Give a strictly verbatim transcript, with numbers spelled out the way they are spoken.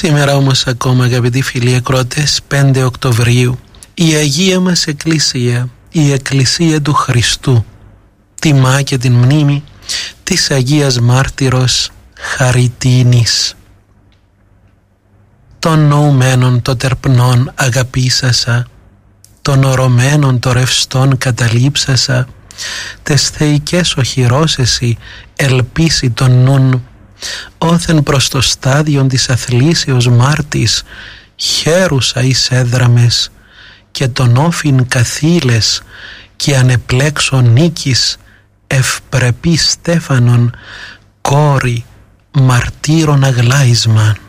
Σήμερα όμως ακόμα, αγαπητοί φίλοι ακρότες, πέντε Οκτωβρίου, η Αγία μας Εκκλησία, η Εκκλησία του Χριστού, τιμά και την μνήμη της Αγίας Μάρτυρος Χαριτίνης. Των νοουμένων το τερπνών αγαπήσασα, των ορωμένων το ρευστόν καταλήψασα, τες θεϊκές οχυρώσεσι ελπίσει τον νουν, όθεν προς το στάδιον της αθλήσεως Μάρτης χαίρουσα εις έδραμες και τον όφιν καθήλες και ανεπλέξω νίκης ευπρεπή Στέφανον κόρη μαρτύρων αγλάισμαν.